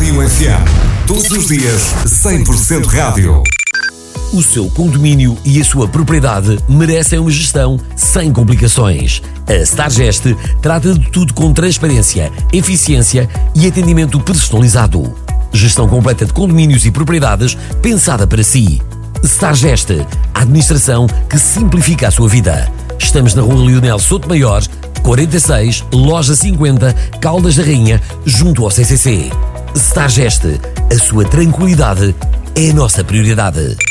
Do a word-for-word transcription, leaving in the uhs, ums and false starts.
Condomínio F M. Todos os dias, cem por cento rádio. O seu condomínio e a sua propriedade merecem uma gestão sem complicações. A Stargest trata de tudo com transparência, eficiência e atendimento personalizado. Gestão completa de condomínios e propriedades pensada para si. Stargest, a administração que simplifica a sua vida. Estamos na Rua Leonel Sotomayor, quarenta e seis, Loja cinquenta, Caldas da Rainha, junto ao C C C. Stargest, a sua tranquilidade é a nossa prioridade.